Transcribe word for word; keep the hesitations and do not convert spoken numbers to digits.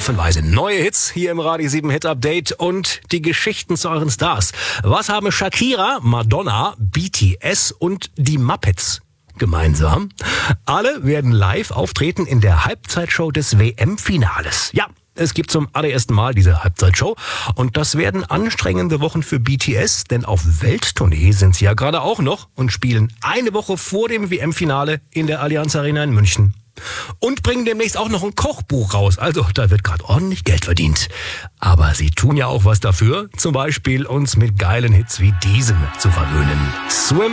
Haufenweise neue Hits hier im Radio sieben Hit Update und die Geschichten zu euren Stars. Was haben Shakira, Madonna, B T S und die Muppets gemeinsam? Alle werden live auftreten in der Halbzeitshow des W M-Finales. Ja, es gibt zum allerersten Mal diese Halbzeitshow und das werden anstrengende Wochen für B T S, denn auf Welttournee sind sie ja gerade auch noch und spielen eine Woche vor dem W M-Finale in der Allianz Arena in München. Und bringen demnächst auch noch ein Kochbuch raus. Also da wird gerade ordentlich Geld verdient. Aber sie tun ja auch was dafür. Zum Beispiel uns mit geilen Hits wie diesem zu verwöhnen. Swim